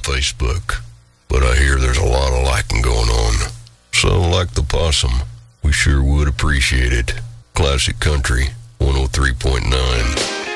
Facebook, but I hear there's a lot of liking going on. So, like the possum, we sure would appreciate it. Classic Country 103.9.